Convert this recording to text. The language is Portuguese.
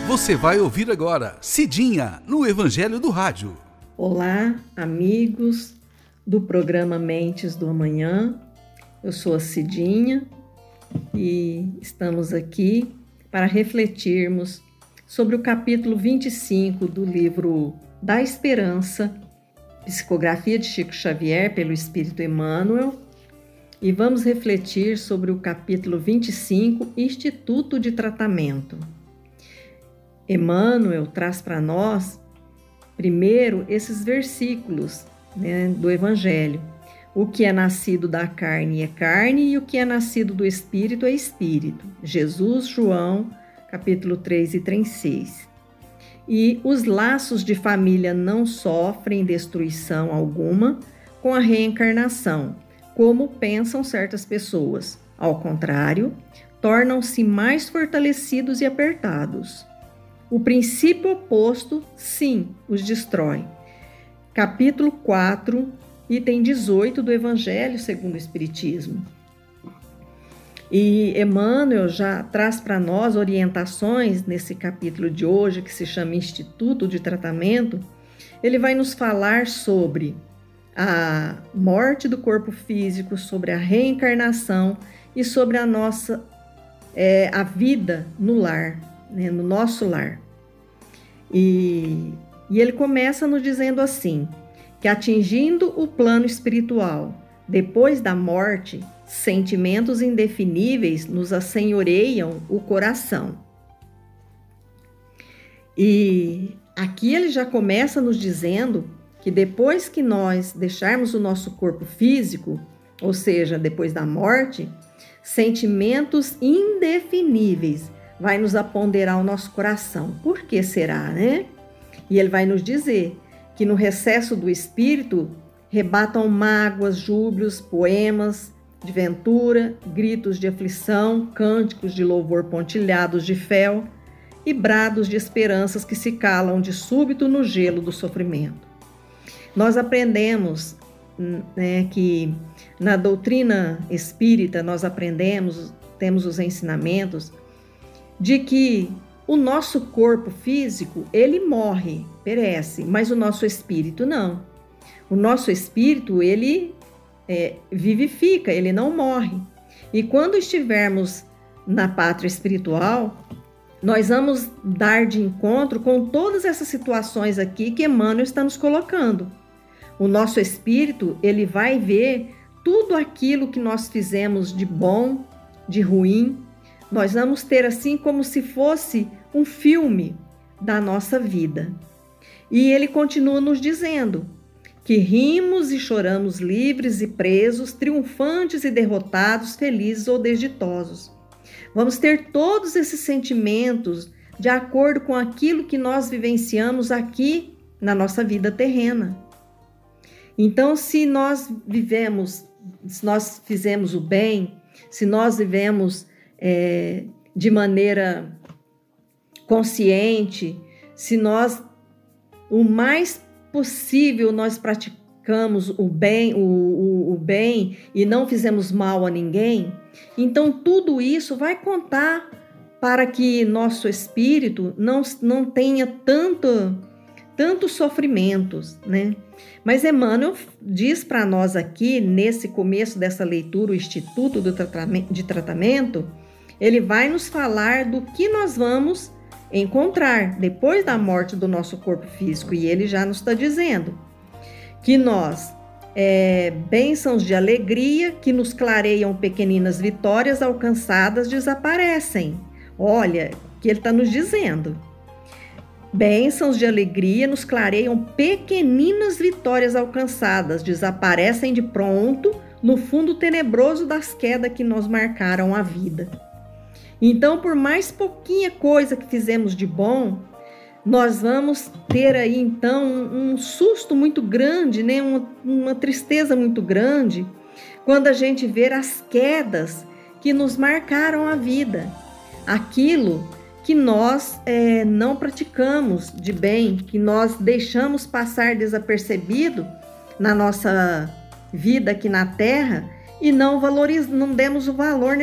Você vai ouvir agora Cidinha no Evangelho do Rádio. Olá, amigos do programa Mentes do Amanhã. Eu sou a Cidinha e estamos aqui para refletirmos sobre o capítulo 25 do livro Da Esperança, psicografia de Chico Xavier pelo Espírito Emmanuel, e vamos refletir sobre o capítulo 25, Instituto de Tratamento. Emmanuel traz para nós, primeiro, esses versículos, do Evangelho. O que é nascido da carne é carne e o que é nascido do Espírito é Espírito. Jesus, João, capítulo 3 e 36. E os laços de família não sofrem destruição alguma com a reencarnação, como pensam certas pessoas. Ao contrário, tornam-se mais fortalecidos e apertados. O princípio oposto, sim, os destrói. Capítulo 4, item 18 do Evangelho segundo o Espiritismo. E Emmanuel já traz para nós orientações nesse capítulo de hoje, que se chama Instituto de Tratamento. Ele vai nos falar sobre a morte do corpo físico, sobre a reencarnação e sobre a nossa a vida no lar, no nosso lar. E ele começa nos dizendo assim, que atingindo o plano espiritual, depois da morte, sentimentos indefiníveis nos assenhoreiam o coração. E aqui ele já começa nos dizendo que depois que nós deixarmos o nosso corpo físico, ou seja, depois da morte, sentimentos indefiníveis vai nos aponderar o nosso coração. Por que será, né? E ele vai nos dizer que no recesso do espírito rebatam mágoas, júbilos, poemas de ventura, gritos de aflição, cânticos de louvor pontilhados de fel e brados de esperanças que se calam de súbito no gelo do sofrimento. Nós aprendemos que na doutrina espírita temos os ensinamentos de que o nosso corpo físico, ele morre, perece, mas o nosso espírito não. O nosso espírito, ele vivifica, ele não morre. E quando estivermos na pátria espiritual, nós vamos dar de encontro com todas essas situações aqui que Emmanuel está nos colocando. O nosso espírito, ele vai ver tudo aquilo que nós fizemos de bom, de ruim. Nós vamos ter assim como se fosse um filme da nossa vida. E ele continua nos dizendo que rimos e choramos livres e presos, triunfantes e derrotados, felizes ou desditosos. Vamos ter todos esses sentimentos de acordo com aquilo que nós vivenciamos aqui na nossa vida terrena. Então, se nós fizemos o bem, se nós vivemos de maneira consciente, se nós, o mais possível, nós praticamos o bem e não fizemos mal a ninguém, então tudo isso vai contar para que nosso espírito não tenha tantos sofrimentos, né? Mas Emmanuel diz para nós aqui, nesse começo dessa leitura, o Instituto de Tratamento, ele vai nos falar do que nós vamos encontrar depois da morte do nosso corpo físico. E ele já nos está dizendo que nós, bênçãos de alegria que nos clareiam pequeninas vitórias alcançadas desaparecem. Olha, o que ele está nos dizendo. Bênçãos de alegria nos clareiam pequeninas vitórias alcançadas, desaparecem de pronto no fundo tenebroso das quedas que nos marcaram a vida. Então, por mais pouquinha coisa que fizemos de bom, nós vamos ter aí então um susto muito grande, né? uma tristeza muito grande, quando a gente ver as quedas que nos marcaram a vida, aquilo que nós não praticamos de bem, que nós deixamos passar desapercebido na nossa vida aqui na Terra e não demos o valor